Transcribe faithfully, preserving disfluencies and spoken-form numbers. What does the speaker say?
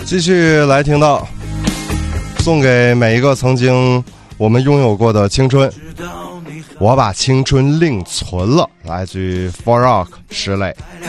继续来听到送给每一个曾经我们拥有过的青春，我把青春另存了，来自于 For Rock 石磊。